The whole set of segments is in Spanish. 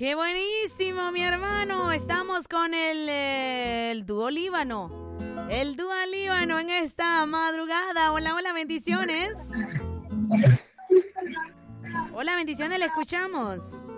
¡Qué buenísimo, mi hermano! Estamos con el dúo Líbano. El dúo Líbano en esta madrugada. Hola, hola, bendiciones. Hola, bendiciones, le escuchamos.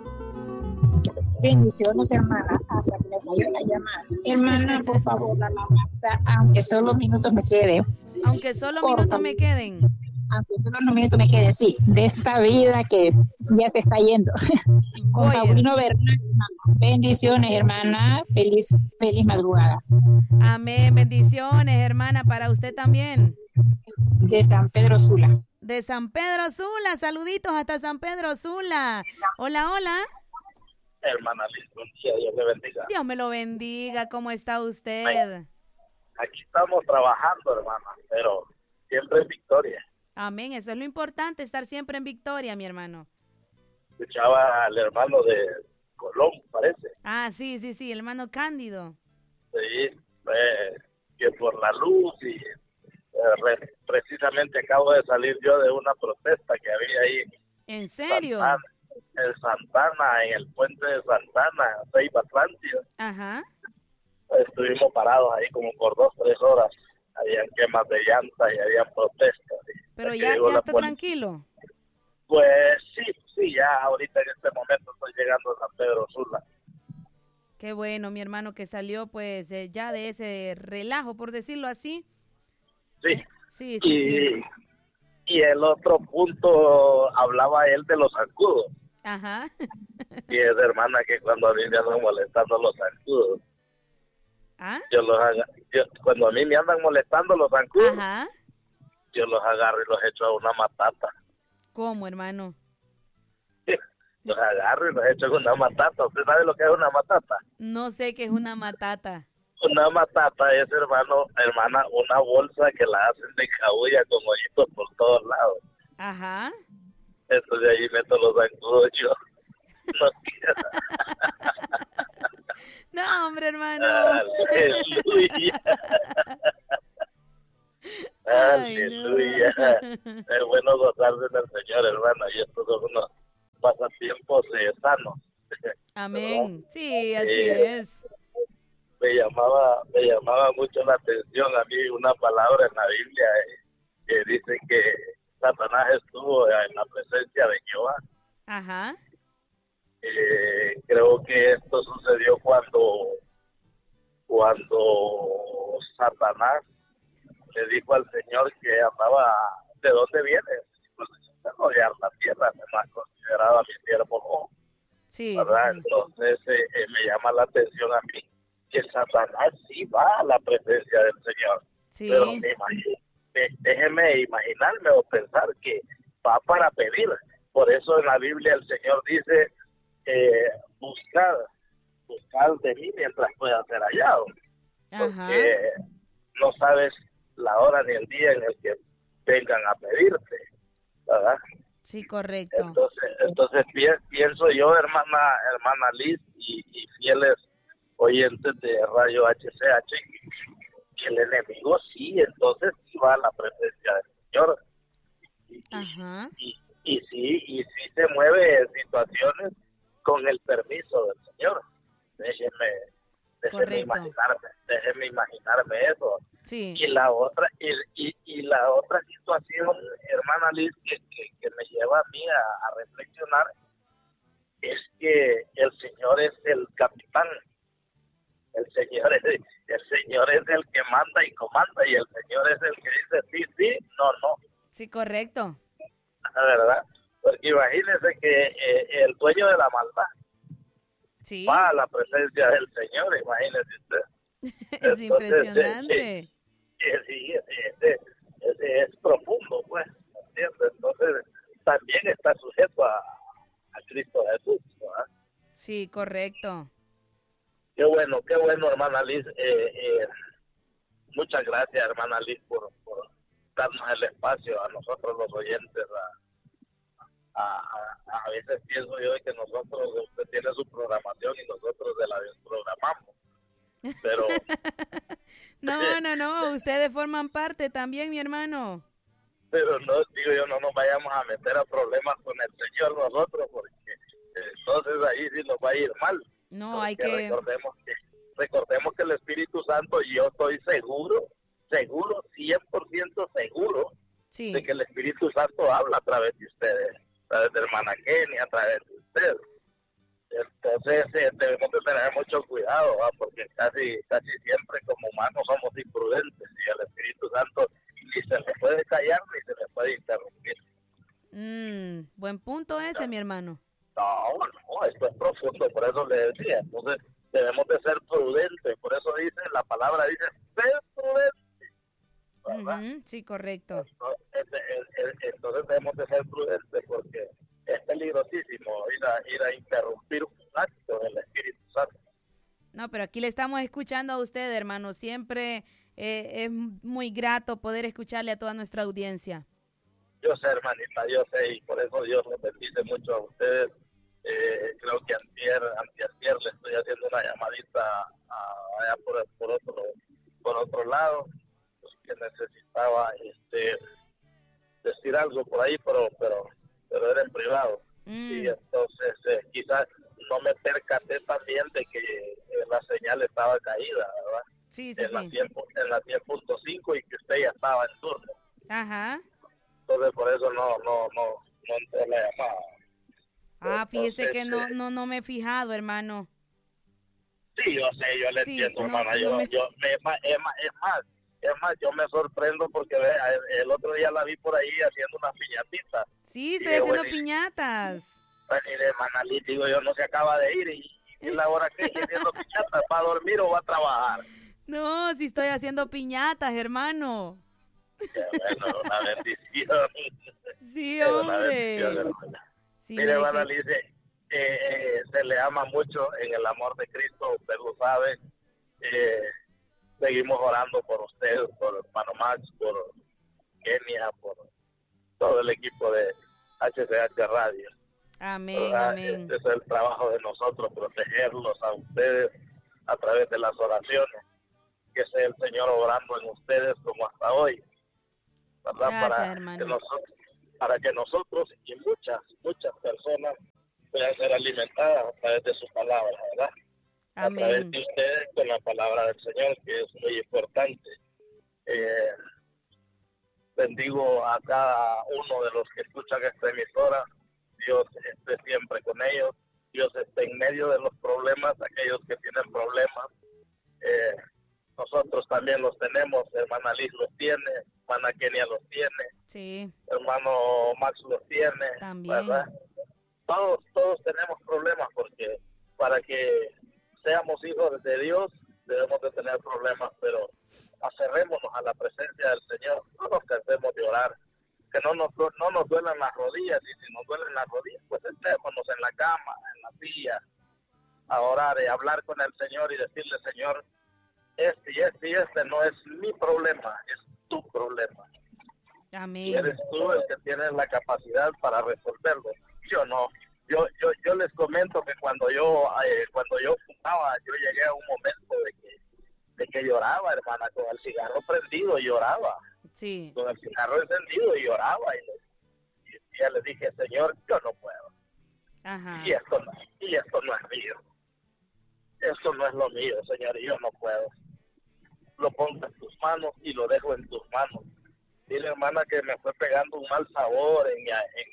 Bendiciones, hermana, hasta que me cayó la llamada. Hermana, por favor, la alabanza, aunque solo minutos me queden. Aunque solo minutos me queden. Aunque solo unos minutos me queden, sí, de esta vida que ya se está yendo. Con Paulino Bernal, bendiciones, hermana, feliz madrugada. Amén, bendiciones, hermana, para usted también. De San Pedro Sula. De San Pedro Sula, saluditos hasta San Pedro Sula. Hola, hola. Hermana Liz, buen día, Dios le bendiga. Dios me lo bendiga, ¿cómo está usted? Aquí estamos trabajando, hermana, pero siempre en victoria. Amén, eso es lo importante, estar siempre en victoria, mi hermano. Escuchaba al hermano de Colón, parece. Ah, sí, el hermano Cándido. Sí, que por la luz y precisamente acabo de salir yo de una protesta que había ahí. ¿En serio? En Santana, en el puente de Santana, Ceiba Atlántida. Ajá. Estuvimos parados ahí como por 2-3 horas. Habían quemas de llantas y habían protestas. Pero ya está tranquilo. Pues sí, ya ahorita en este momento estoy llegando a San Pedro Sula. Qué bueno, mi hermano, que salió pues ya de ese relajo, por decirlo así. Sí. Sí. Y el otro punto, hablaba él de los zancudos. Ajá. Y es hermana que cuando a mí me andan molestando los zancudos. ¿Ah? Cuando a mí me andan molestando los zancudos, ajá, yo los agarro y los echo a una matata. ¿Cómo, hermano? Los agarro y los echo en una matata. ¿Usted sabe lo que es una matata? No sé qué es una matata. Una matata es, hermana, una bolsa que la hacen de cabuya con hoyitos por todos lados. Ajá. Entonces ahí meto los zancudos yo. No quiero. No, hombre, hermano. Aleluya. Aleluya. No. Es bueno gozarse del Señor, hermano, y estos son unos pasatiempos sanos. Amén. Sí, así es. Me llamaba mucho la atención a mí una palabra en la Biblia que dice que Satanás estuvo en la presencia de Jehová. Ajá. Creo que esto sucedió cuando Satanás le dijo al Señor que andaba, ¿de dónde vienes? Pues de rodear la tierra, además consideraba mi siervo, ¿no? Sí, ¿verdad? sí. Entonces me llama la atención a mí que Satanás sí va a la presencia del Señor. Sí. Pero déjeme imaginarme o pensar que va para pedir. Por eso en la Biblia el Señor dice, buscad de mí mientras pueda ser hallado. Porque no sabes la hora ni el día en el que vengan a pedirte, ¿verdad? Sí, correcto. Entonces pienso yo, hermana Liz y fieles oyentes de Radio HCH, que el enemigo sí, entonces sí va a la presencia del Señor. Y sí se mueve en situaciones con el permiso del Señor. Déjeme imaginarme eso. Sí. Y la otra situación, hermana Liz, que me lleva a mí a reflexionar, es que el Señor es el capitán. El Señor es el que manda y comanda, y el Señor es el que dice sí, no. Sí, correcto. La verdad, porque imagínese que el dueño de la maldad va a la presencia del Señor, imagínese usted. Es impresionante. Sí, es profundo, pues, ¿entiendes? Entonces, también está sujeto a Cristo Jesús, ¿verdad? Sí, correcto. Qué bueno, hermana Liz. Muchas gracias, hermana Liz, por darnos el espacio a nosotros los oyentes. A veces pienso yo que usted tiene su programación y nosotros la desprogramamos. Pero no, ustedes forman parte también, mi hermano. Pero no nos vayamos a meter a problemas con el Señor nosotros, porque entonces ahí sí nos va a ir mal. No, hay que... Recordemos que el Espíritu Santo, yo estoy seguro, 100% seguro, sí, de que el Espíritu Santo habla a través de ustedes, a través de hermana Kenia, a través de ustedes. Entonces debemos de tener mucho cuidado, ¿va? Porque casi siempre como humanos somos imprudentes y el Espíritu Santo ni se le puede callar ni se le puede interrumpir. Buen punto ese, mi hermano. No, esto es profundo, por eso le decía. Entonces debemos de ser prudentes, por eso dice, la palabra dice, ser prudente, ¿verdad? Sí, correcto. Entonces debemos de ser prudentes porque es peligrosísimo ir a interrumpir un acto del Espíritu Santo. No, pero aquí le estamos escuchando a usted, hermano. Siempre es muy grato poder escucharle a toda nuestra audiencia. Yo sé, hermanita, yo sé, y por eso Dios los bendice mucho a ustedes. Creo que antier le estoy haciendo una llamadita allá por otro lado, pues, que necesitaba decir algo por ahí, pero era en privado. Y entonces quizás no me percaté también de que la señal estaba caída, ¿verdad? Sí, en la 100.5 y que usted ya estaba en turno. Ajá. Entonces por eso no entré la llamada. Fíjese que no me he fijado, hermano. Sí, yo sé, yo le entiendo, hermana. Es más, yo me sorprendo porque el otro día la vi por ahí haciendo unas piñatitas. Sí, estoy haciendo piñatas. Y de hermana Liz, digo yo, no se acaba de ir y la hora que estoy haciendo piñatas, ¿para dormir o va a trabajar? No, sí estoy haciendo piñatas, hermano. Qué bueno, una bendición. Sí, hombre. Sí, mire, hermana Liz, se le ama mucho en el amor de Cristo, usted lo sabe. Seguimos orando por usted, por hermano Max, por Kenia, por todo el equipo de HCH Radio. Amén, ¿verdad? amén. Este es el trabajo de nosotros, protegerlos a ustedes a través de las oraciones. Que sea el Señor obrando en ustedes como hasta hoy, ¿verdad? Gracias, para que nosotros y muchas personas puedan ser alimentadas a través de su palabra, ¿verdad? Amén. A través de ustedes con la palabra del Señor, que es muy importante. Bendigo a cada uno de los que escuchan esta emisora. Dios esté siempre con ellos. Dios esté en medio de los problemas, aquellos que tienen problemas. Nosotros también los tenemos, hermana Liz los tiene, hermana Kenia los tiene, sí, hermano Max los tiene, también, ¿verdad? Todos tenemos problemas porque para que seamos hijos de Dios debemos de tener problemas, pero acerrémonos a la presencia del Señor, no nos cansemos de orar, que no nos duelan las rodillas, y si nos duelen las rodillas, pues sentémonos en la cama, en la silla, a orar y hablar con el Señor y decirle, Señor, este no es mi problema, es tu problema. Amén. Y eres tú el que tienes la capacidad para resolverlo. Yo no. Yo les comento que cuando yo fumaba, yo llegué a un momento de que lloraba, hermana, con el cigarro prendido lloraba. Sí. Con el cigarro encendido lloraba y ya le dije, Señor, yo no puedo. Ajá. Y esto no es mío. Esto no es lo mío, Señor, y yo no puedo. Lo pongo en tus manos y lo dejo en tus manos. Dile, hermana, que me fue pegando un mal sabor en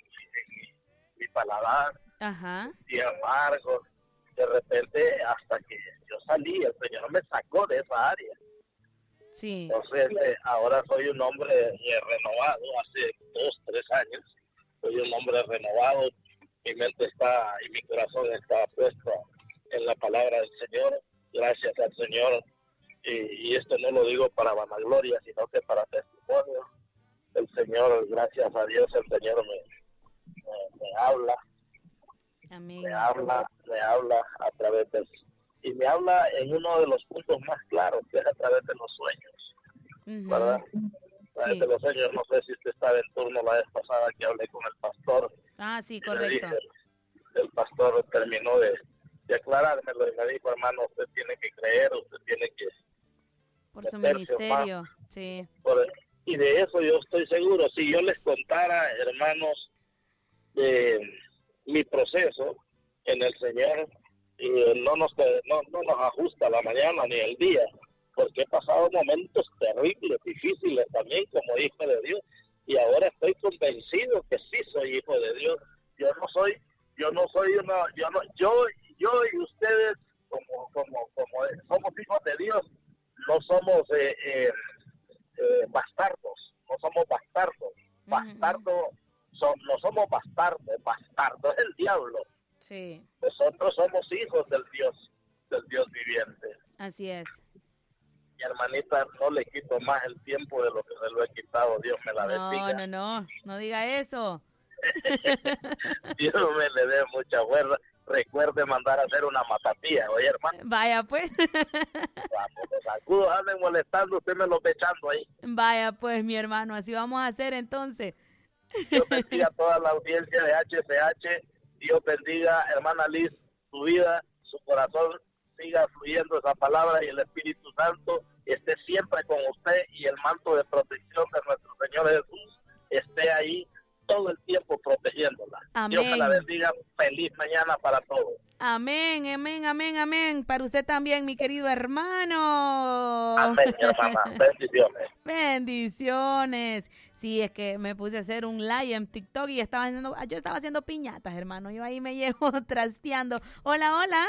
mi paladar. Ajá. Y amargo. De repente, hasta que yo salí, el Señor me sacó de esa área. Sí. Entonces, ahora soy un hombre renovado. Hace 2-3 años soy un hombre renovado. Mi mente y mi corazón está puesto en la palabra del Señor. Gracias al Señor. Y esto no lo digo para vanagloria, sino que para testimonio. El Señor, gracias a Dios, el Señor me habla. Amén. Me habla a través de eso. Y me habla en uno de los puntos más claros, que es a través de los sueños. ¿Verdad? A través de los sueños. No sé si usted estaba en turno la vez pasada que hablé con el pastor. Sí, correcto. El pastor terminó de aclarármelo y me dijo, hermano, usted tiene que creer, usted tiene que... Por su ministerio, sí. Y de eso yo estoy seguro. Si yo les contara, hermanos, de mi proceso en el Señor no nos ajusta la mañana ni el día, porque he pasado momentos terribles, difíciles también como hijo de Dios, y ahora estoy convencido que sí soy hijo de Dios. Yo y ustedes como somos hijos de Dios, no somos bastardos, no somos bastardos. No somos bastardos es el diablo. Sí. Nosotros somos hijos del Dios viviente. Así es. Mi hermanita, no le quito más el tiempo de lo que se lo he quitado. Dios me la bendiga. No diga eso. Dios me le dé mucha fuerza. Recuerde mandar a hacer una matatía, oye, hermano. Vaya, pues. Vamos, los sacudos anden molestando, usted me los ve echando ahí. Vaya, pues, mi hermano, así vamos a hacer entonces. Dios bendiga a toda la audiencia de HCH. Dios bendiga, hermana Liz, su vida, su corazón, siga fluyendo esa palabra y el Espíritu Santo esté siempre con usted y el manto de protección de nuestro Señor Jesús esté ahí todo el tiempo protegiéndola. Amén. Dios me la bendiga. Feliz mañana para todos. Amén, amén, amén, amén. Para usted también, mi querido hermano. Amén, mi hermana. Bendiciones. Bendiciones. Sí, es que me puse a hacer un live en TikTok y yo estaba haciendo piñatas, hermano. Yo ahí me llevo trasteando. Hola, hola.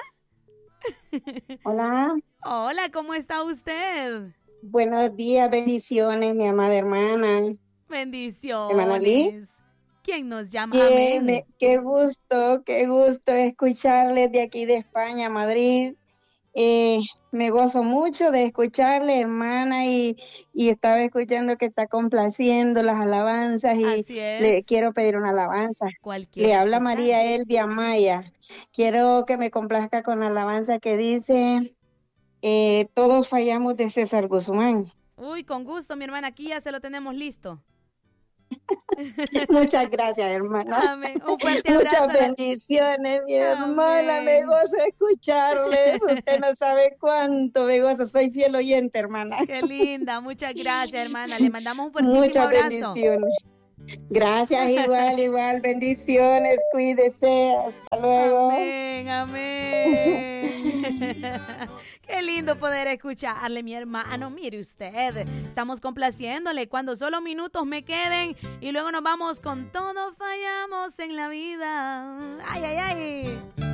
Hola. Hola, ¿cómo está usted? Buenos días, bendiciones, mi amada hermana. Bendiciones. Hermana Liz. ¿Quién nos llama? Bien, Amén. qué gusto escucharles de aquí de España, Madrid. Me gozo mucho de escucharle, hermana, y estaba escuchando que está complaciendo las alabanzas y Así es. le quiero pedir una alabanza. Le habla María Elvia Maya. Quiero que me complazca con la alabanza que dice Todos fallamos, de César Guzmán. Uy, con gusto, mi hermana, aquí ya se lo tenemos listo. Muchas gracias, hermana. Amén. Un fuerte abrazo. Muchas bendiciones, mi hermana. Amén. Me gozo escucharles. Usted no sabe cuánto me gozo. Soy fiel oyente, hermana. Qué linda. Muchas gracias, hermana. Le mandamos un fuertísimo Muchas abrazo. bendiciones. Gracias, igual. Bendiciones. Cuídese. Hasta luego. Amén, amén. Qué lindo poder escucharle, mi hermano. Mire usted, estamos complaciéndole cuando solo minutos me queden y luego nos vamos con Todos fallamos en la vida. Ay, ay, ay.